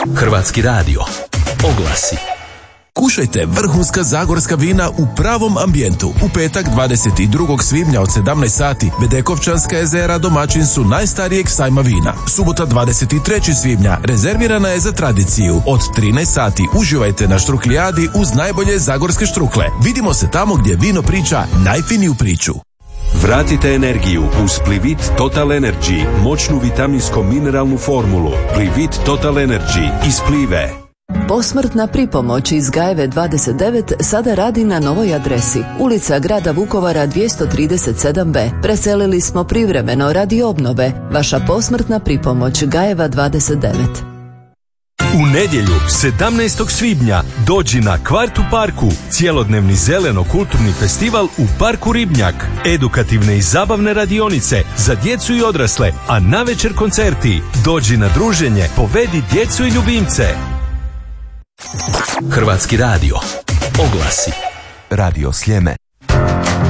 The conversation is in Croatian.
Hrvatski radio. Oglasi. Kušajte vrhunska zagorska vina u pravom ambijentu. U petak 22. svibnja od 17 sati Bedekovčanska jezera domaćin su najstarijeg sajma vina. Subota 23. svibnja rezervirana je za tradiciju. Od 13 sati uživajte na štruklijadi uz najbolje zagorske štrukle. Vidimo se tamo gdje vino priča najfiniju priču. Vratite energiju uz Plivit Total Energy, moćnu vitaminsko-mineralnu formulu. Plivit Total Energy iz Plive. Posmrtna pripomoć iz Gajeve 29 sada radi na novoj adresi. Ulica grada Vukovara 237b. Preselili smo privremeno radi obnove. Vaša posmrtna pripomoć Gajeva 29. U nedjelju, 17. svibnja, dođi na Kvart u parku, cjelodnevni zeleno-kulturni festival u Parku Ribnjak, edukativne i zabavne radionice za djecu i odrasle, a navečer koncerti. Dođi na druženje, povedi djecu i ljubimce. Hrvatski radio. Oglasi. Radio Sljeme.